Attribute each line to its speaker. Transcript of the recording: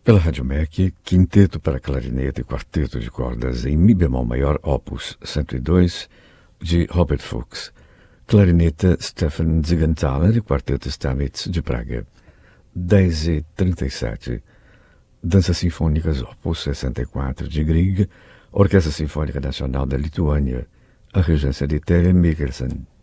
Speaker 1: Pela Rádio MEC, quinteto para clarinete e quarteto de cordas em Mi bemol maior, opus 102, de Robert Fuchs. Clarineta Stefan Zigenthaler e quarteto Stamitz de Praga. 10h37. Danças Sinfônicas, opus 64, de Grieg, Orquestra Sinfônica Nacional da Lituânia. A regência de Terje Mikkelsen.